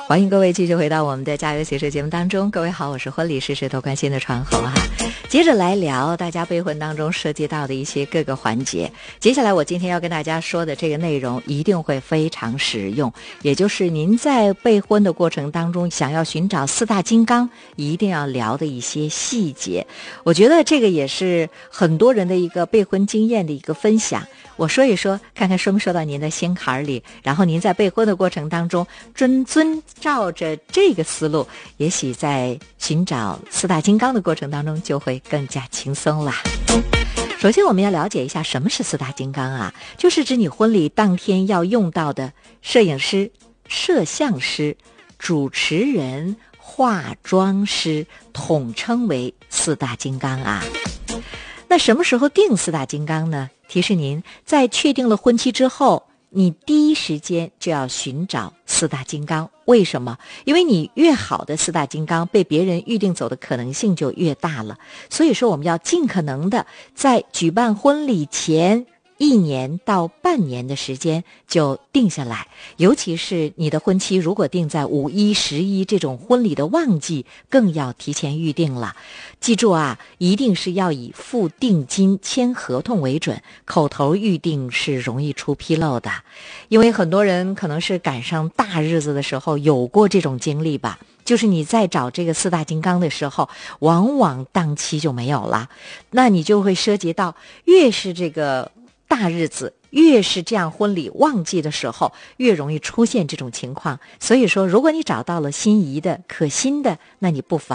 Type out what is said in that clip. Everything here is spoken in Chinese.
欢迎各位继续回到我们的家有喜事节目当中。各位好，我是婚礼事事都关心的传侯哈。接着来聊大家备婚当中涉及到的一些各个环节。接下来我今天要跟大家说的这个内容一定会非常实用，也就是您在备婚的过程当中想要寻找四大金刚一定要聊的一些细节。我觉得这个也是很多人的一个备婚经验的一个分享，我说一说看看说没说到您的心坎里，然后您在备婚的过程当中遵照着这个思路，也许在寻找四大金刚的过程当中就会更加轻松啦。首先我们要了解一下什么是四大金刚啊，就是指你婚礼当天要用到的摄影师、摄像师、主持人、化妆师，统称为四大金刚啊。那什么时候定四大金刚呢？提示您，在确定了婚期之后，你第一时间就要寻找四大金刚。为什么？因为你越好的四大金刚被别人预定走的可能性就越大了。所以说我们要尽可能的在举办婚礼前1年到半年的时间就定下来，尤其是你的婚期如果定在5、1、11这种婚礼的旺季，更要提前预定了。记住啊，一定是要以付定金签合同为准，口头预定是容易出纰漏的。因为很多人可能是赶上大日子的时候有过这种经历吧，就是你在找这个四大金刚的时候，往往档期就没有了，那你就会涉及到越是这个大日子，越是这样婚礼旺季的时候，越容易出现这种情况。所以说如果你找到了心仪的可心的，那你不妨